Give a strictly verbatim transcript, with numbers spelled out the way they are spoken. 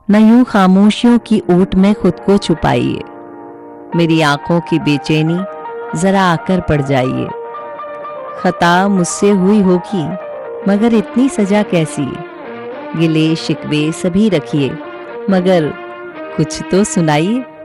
न यूं खामोशियों की ऊट में खुद को छुपाइए। मेरी आंखों की बेचैनी जरा आकर पड़ जाइए। खता मुझसे हुई होगी मगर इतनी सजा कैसी। गिले शिकवे सभी रखिए मगर कुछ तो सुनाइए।